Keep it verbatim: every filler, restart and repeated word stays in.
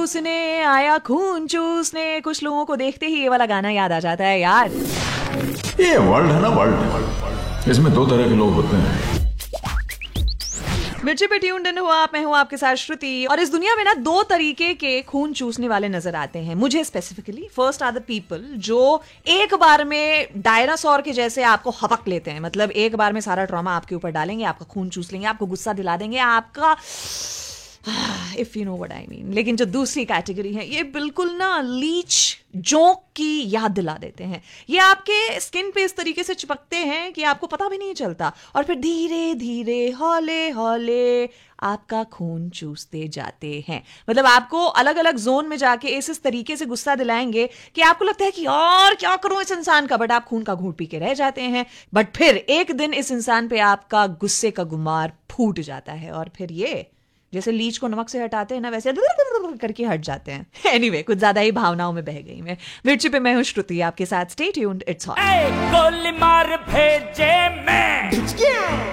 चूसने आया खून चूसने, कुछ लोगों को देखते ही ये वाला गाना याद आ जाता है यार। ये वर्ल्ड है ना, वर्ल्ड, इसमें दो तरह के लोग होते हैं। मिर्ची पे ट्यून्ड इन हुआ आप, मैं हूँ आपके साथ श्रुति। और इस दुनिया में ना दो तरीके के खून चूसने वाले नजर आते हैं मुझे specifically. First are the people जो एक बार में डायनासोर के जैसे आपको हपक लेते हैं, मतलब एक बार में सारा ट्रॉमा आपके ऊपर डालेंगे, आपका खून चूस लेंगे, आपको गुस्सा दिला देंगे, आपका if you know what I mean. लेकिन जो दूसरी कैटेगरी है, ये बिल्कुल ना लीच जोंक की याद दिला देते हैं। ये आपके स्किन पे इस तरीके से चिपकते हैं कि आपको पता भी नहीं चलता, और फिर धीरे धीरे हौले हौले आपका खून चूसते जाते हैं। मतलब आपको अलग अलग जोन में जाके इस इस तरीके से गुस्सा दिलाएंगे कि आपको लगता है कि और क्या करूं इस इंसान का, बट आप खून का घूंट पी के रह जाते हैं। बट फिर एक दिन इस इंसान पे आपका गुस्से का गुमार फूट जाता है, और फिर ये जैसे लीच को नमक से हटाते हैं ना, वैसे करके हट जाते हैं। एनीवे anyway, कुछ ज्यादा ही भावनाओं में बह गई मैं। मिर्ची पे मैं हूं श्रुति आपके साथ। Stay tuned, it's hot. गोली मार भेजे मैं